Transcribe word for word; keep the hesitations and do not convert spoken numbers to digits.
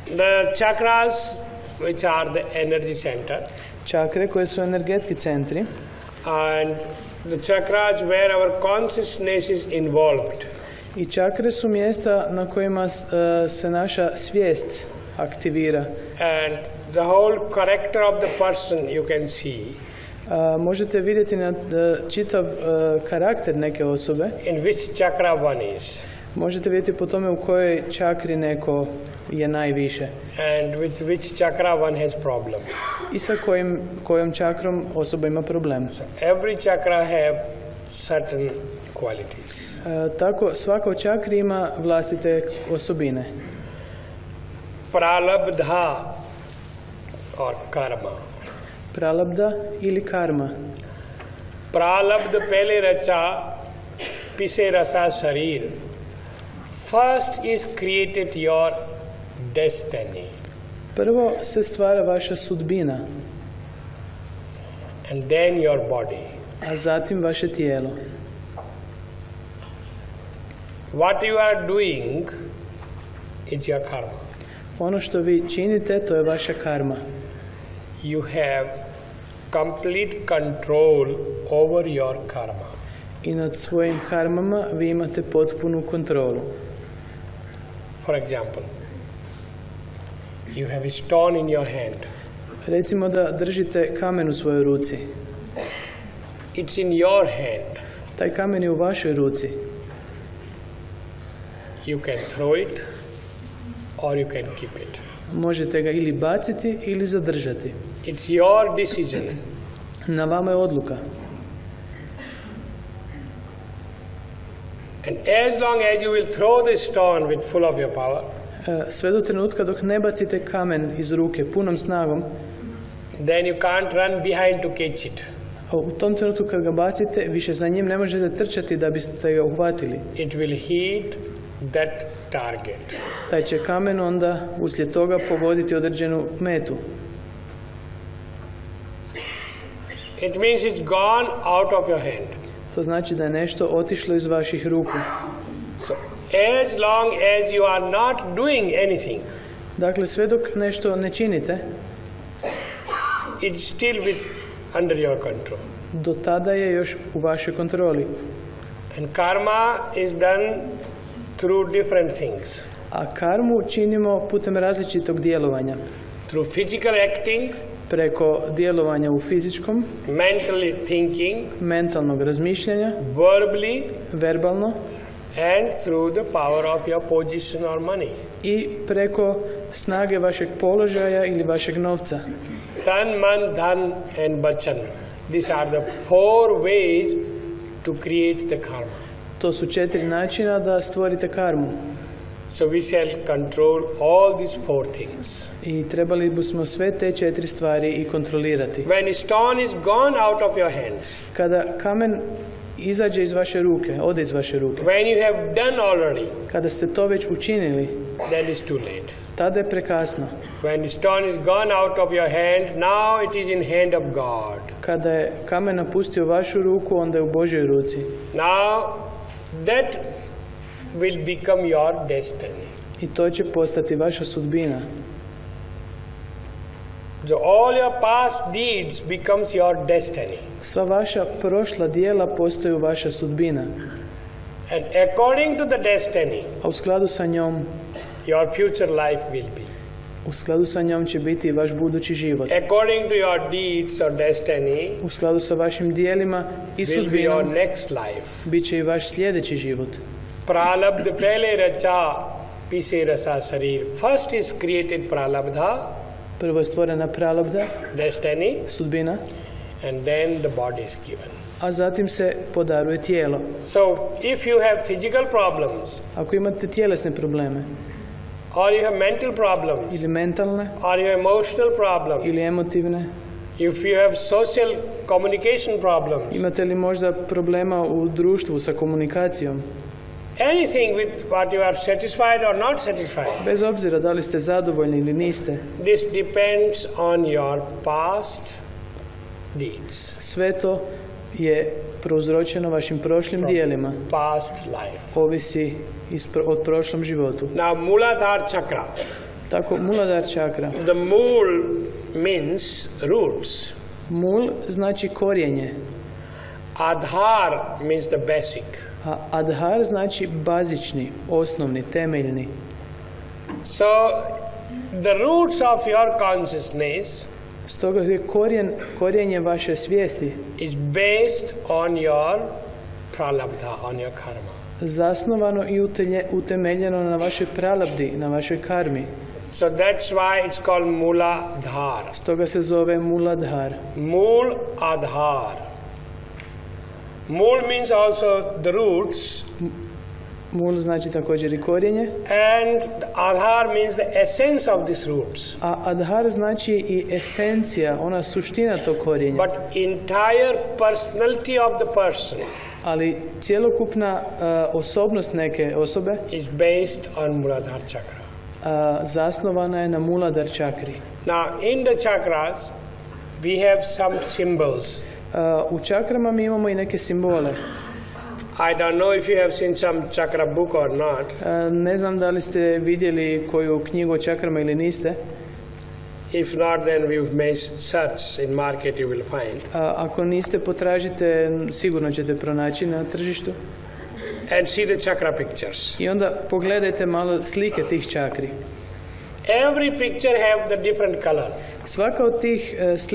The chakras, which are the energy center, čakre koje su energetski centri, and the chakras where our consciousness is involved. I čakre su mjesta na kojima uh, se naša svijest aktivira. And the whole character of the person you can see. Uh, možete vidjeti na uh, čitav uh, karakter neke osobe. In which chakra one is. Možete vidjeti po tome u kojoj čakri neko je najviše. And with which chakra one has problem. I sa kojim, kojom čakrom osoba ima problem. So every chakra have certain qualities. Uh, tako svaka od čakri ima vlastite osobine. Pralabdha or karma. Pralabdha ili karma. Pralabdha pele racha pise rasa sharir. First is created your destiny. Prvo se stvara vaša sudbina. And then your body. A zatim vaše tijelo. What you are doing is your karma. Ono što vi činite, to je vaša karma. You have complete control over your karma. I nad svojim karmama vi imate potpunu kontrolu. For example, you have a stone in your hand. Recimo da držite kamen u svojoj ruci. It's in your hand. Taj kamen je u vašoj ruci. You can throw it or you can keep it. Možete ga ili baciti ili zadržati. It's your decision. Na vama je odluka. And as long as you will throw the stone with full of your power, sve do trenutka dok ne bacite kamen iz ruke punom snagom, then you can't run behind to catch it. U tom trenutku kad ga bacite, više za njim ne možete trčati da biste ga uhvatili. It will hit that target. Taj će kamen onda uslijed toga pogoditi određenu metu. It means it's gone out of your hand. To znači da je nešto otišlo iz vaših ruku. So, as long as you are not doing anything, dakle, sve dok nešto ne činite, it's still with, under your control. Do tada je još u vašoj kontroli. And karma is done through different things. A karmu činimo putem različitog djelovanja. Through physical acting, preko djelovanja u fizičkom, mentally thinking, mentalnog razmišljanja, verbally, verbalno, and through the power of your position or money. I preko snage vašeg položaja ili vašeg novca. Tan, man, dhan and bachan. These are the four ways to create the karma. To su četiri načina da stvorite karmu. So we shall control all these four things. I trebali bismo sve te četiri stvari i kontrolirati. When a stone is gone out of your hands, kada kamen izađe iz vaše ruke, ode iz vaše ruke, when you have done already, kada ste to već učinili, then it's too late. Tada je prekasno. When the stone is gone out of your hand, now it is in hand of God. Kada je kamen napustio vašu ruku, onda je u Božjoj ruci. Now that will become your destiny. I to će postati vaša sudbina. So all your past deeds becomes your destiny. Sva vaša prošla djela postaju vaša sudbina. And according to the destiny, a u skladu sa njom, your future life will be. U skladu sa njom će biti i vaš budući život. According to your deeds or destiny, u skladu sa vašim djelima i sudbinom, will be your next life. Bit će i vaš sljedeći život. Pralabdha pele racha pise rasa sharir. First is created pralabdha. Prvo je stvorena pralabdha, destiny, sudbina, and then the body is given. A zatim se podaruje tijelo. So, if you have physical problems, ako imate tjelesne probleme, or you have mental problems, ili mentalne, or you have emotional problems, ili emotivne, if you have social communication problems, imate li možda problema u društvu sa komunikacijom, anything with what you are satisfied or not satisfied, bez obzira da li ste zadovoljni ili niste, this depends on your past deeds. Sve to je prouzročeno vašim prošlim dijelima. Past life. Ovisi od prošlom životu. Now, Muladhara chakra. Tako Muladhara čakra. The mool means roots. Mul znači korijenje, Adhar means the basic. a Adhar znači bazični, osnovni, temeljni. So, the roots of your consciousness Stoga je korijen, korijenje vaše svijesti is based on your pralabdha, on your karma. zasnovano i utelje, utemeljeno na vašoj pralabdi, na vašoj karmi. So that's why it's called Muladhar. Stoga se zove Muladhar. Mool Adhar. Mool means also the roots, Mul znači također i korijenje, and the Adhar means the essence of these roots. a Adhar znači i esencija, ona suština tog korijenja. But entire personality of the person Ali cjelokupna uh, osobnost neke osobe is based on Muladhar chakra. uh, zasnovana je na Muladhara čakri. Now, in the chakras, we have some symbols. Uh, u čakrama mi imamo i neke simbole. I don't know if you have seen some chakra book or not. Uh, ne znam da li ste vidjeli koju knjigu o čakrama ili niste. If not, then we've made search in market, you will find. Uh, ako niste, potražite, sigurno ćete pronaći na tržištu. And see the chakra pictures. I onda pogledajte malo slike tih čakri. Every picture have the different color. Svaka od tih uh, slika